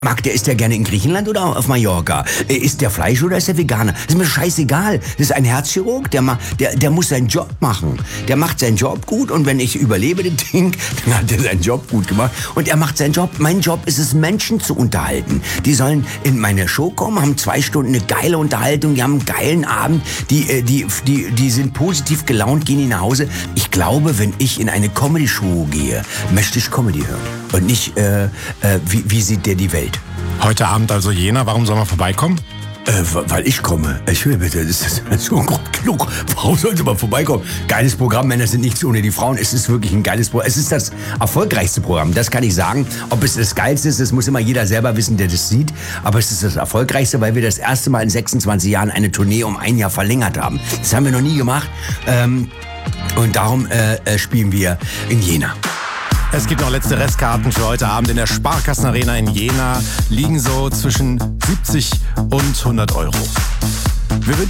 Ist der gerne in Griechenland oder auf Mallorca? Isst der Fleisch oder ist der Veganer? Ist mir scheißegal. Das ist ein Herzchirurg, der muss seinen Job machen. Der macht seinen Job gut und wenn ich überlebe den Ding, dann hat er seinen Job gut gemacht. Und er macht seinen Job. Mein Job ist es, Menschen zu unterhalten. Die sollen in meine Show kommen, haben 2 Stunden eine geile Unterhaltung, die haben einen geilen Abend, die sind positiv gelaunt, gehen nach Hause. Ich glaube, wenn ich in eine Comedy-Show gehe, möchte ich Comedy hören. Und nicht, wie sieht der die Welt? Heute Abend also Jena, warum soll man vorbeikommen? Weil ich komme. Ich will bitte, das ist schon Grund genug. Warum sollte man vorbeikommen? Geiles Programm, Männer sind nichts ohne die Frauen. Es ist wirklich ein geiles Programm. Es ist das erfolgreichste Programm, das kann ich sagen. Ob es das geilste ist, das muss immer jeder selber wissen, der das sieht. Aber es ist das erfolgreichste, weil wir das erste Mal in 26 Jahren eine Tournee um 1 Jahr verlängert haben. Das haben wir noch nie gemacht. Und darum spielen wir in Jena. Es gibt noch letzte Restkarten für heute Abend in der Sparkassenarena in Jena. Liegen so zwischen 70 und 100 Euro. Wir wünschen